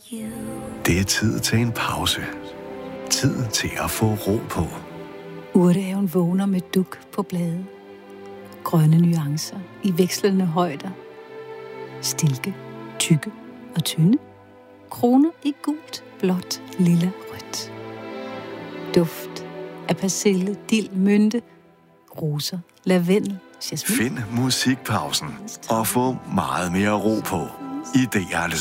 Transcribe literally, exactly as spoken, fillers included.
Det er tid til en pause. Tid til at få ro på. Urtehaven vågner med duk på blade. Grønne nuancer i vekslende højder. Stilke, tykke og tynde. Kroner i gult, blåt, lilla, rødt. Duft af persille, dild, mynte, roser, lavendel, jasmin. Find musikpausen og få meget mere ro på i D R